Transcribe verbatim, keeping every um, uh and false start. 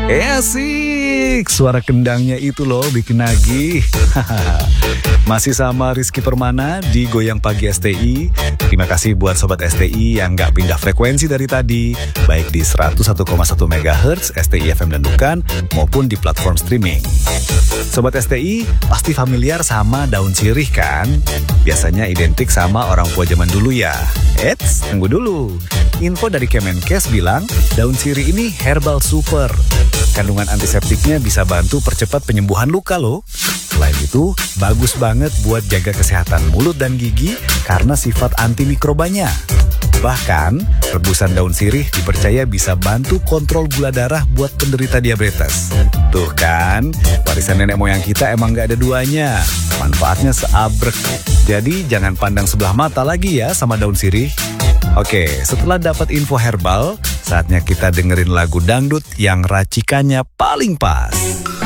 Eh asik, suara kendangnya itu loh bikin nagih. Masih sama Rizky Permana di Goyang Pagi S T I. Terima kasih buat Sobat S T I yang gak pindah frekuensi dari tadi, baik di seratus satu koma satu megahertz S T I F M Dandukan maupun di platform streaming. Sobat S T I pasti familiar sama daun sirih kan? Biasanya identik sama orang tua zaman dulu ya. Eits, tunggu dulu. Info dari Kemenkes bilang daun sirih ini herbal super. Kandungan antiseptiknya bisa bantu percepat penyembuhan luka loh. Selain itu, bagus banget buat jaga kesehatan mulut dan gigi karena sifat antimikrobanya. Bahkan, rebusan daun sirih dipercaya bisa bantu kontrol gula darah buat penderita diabetes. Tuh kan, warisan nenek moyang kita emang gak ada duanya. Manfaatnya seabrek. Jadi jangan pandang sebelah mata lagi ya sama daun sirih. Oke, setelah dapat info herbal, saatnya kita dengerin lagu dangdut yang racikannya paling pas.